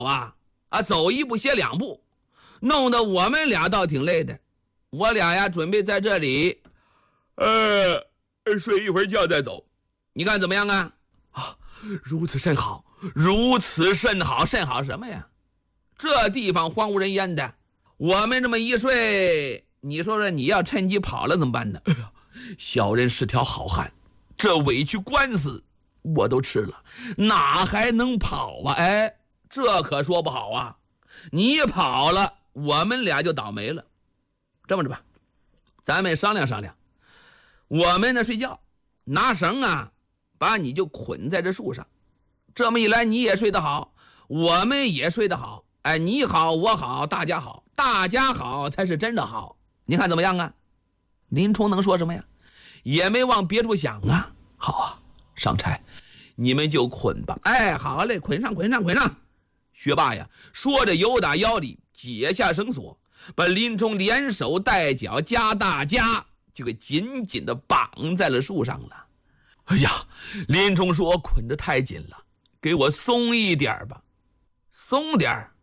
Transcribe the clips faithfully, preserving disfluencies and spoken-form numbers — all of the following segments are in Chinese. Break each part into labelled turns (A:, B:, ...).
A: 啊啊，走一步歇两步，弄得我们俩倒挺累的。我俩呀，准备在这里，呃，睡一会儿觉再走。你看怎么样啊？啊，如此甚好，如此甚好，甚好什么呀？这地方荒无人烟的，我们这么一睡，你说说你要趁机跑了怎么办呢？哎呀，小人是条好汉，这委屈官司我都吃了，哪还能跑啊？哎，这可说不好啊！你跑了，我们俩就倒霉了。这么着吧，咱们商量商量，我们呢睡觉，拿绳啊，把你就捆在这树上。这么一来，你也睡得好，我们也睡得好。哎，你好，我好，大家好，大家好才是真的好。你看怎么样啊？林冲能说什么呀？也没往别处想啊。好啊，上差，你们就捆吧。哎，好嘞，捆上，捆上，捆上。学霸呀，说着由打腰里解下绳索，把林冲连手带脚加大家就给紧紧的绑在了树上了。哎呀，林冲说捆得太紧了，给我松一点吧。松点儿。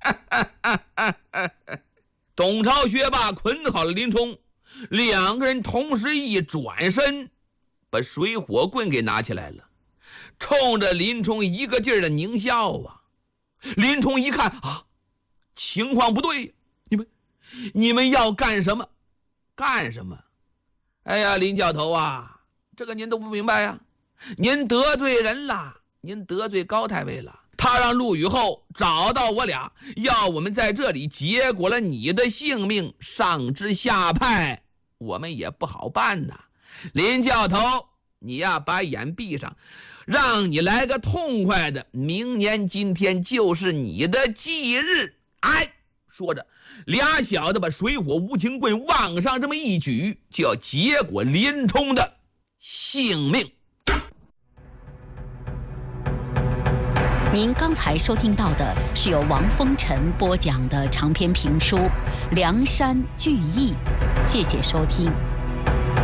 A: 董超学霸捆好了林冲，两个人同时一转身，把水火棍给拿起来了，冲着林冲一个劲儿的狞笑啊。林冲一看啊，情况不对，你们你们要干什么？干什么？哎呀，林教头啊，这个您都不明白呀？您得罪人了，您得罪高太尉了。他让陆羽后找到我俩，要我们在这里结果了你的性命，上知下派，我们也不好办呐。林教头，你呀把眼闭上，让你来个痛快的，明年今天就是你的忌日。哎，说着，俩小子把水火无情棍往上这么一举，就要结果林冲的性命。
B: 您刚才收听到的是由王风尘播讲的长篇评书《梁山聚义》，谢谢收听。